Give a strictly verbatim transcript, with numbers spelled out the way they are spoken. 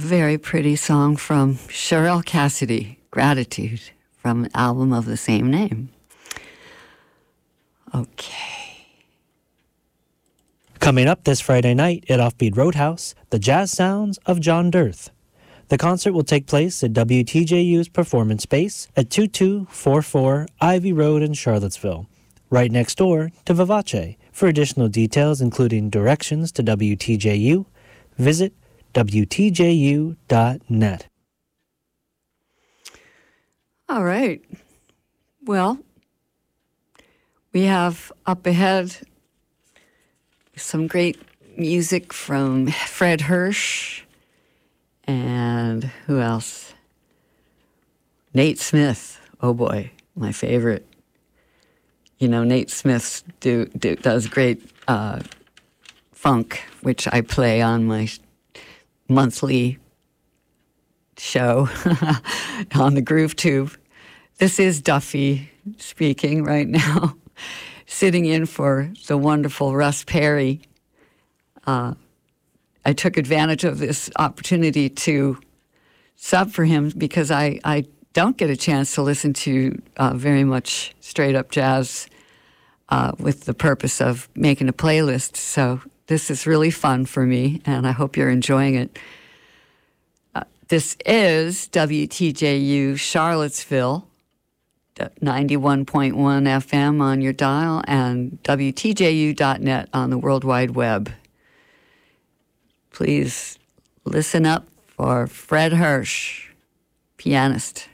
very pretty song from Sherelle Cassidy, Gratitude, from an album of the same name. Okay. Coming up this Friday night at Offbeat Roadhouse, the jazz sounds of John Dirth. The concert will take place at W T J U's Performance Space at twenty-two forty-four Ivy Road in Charlottesville, right next door to Vivace. For additional details, including directions to W T J U, visit W T J U dot net. All right. Well, we have up ahead some great music from Fred Hirsch and who else? Nate Smith. Oh boy, my favorite. You know, Nate Smith do, do, does great uh, funk, which I play on my monthly show on the Groove Tube. This is Duffy speaking right now, sitting in for the wonderful Russ Perry. Uh, I took advantage of this opportunity to sub for him because I, I don't get a chance to listen to uh, very much straight-up jazz uh, with the purpose of making a playlist. So this is really fun for me, and I hope you're enjoying it. Uh, this is W T J U Charlottesville, ninety-one point one F M on your dial, and W T J U dot net on the World Wide Web. Please listen up for Fred Hirsch, pianist.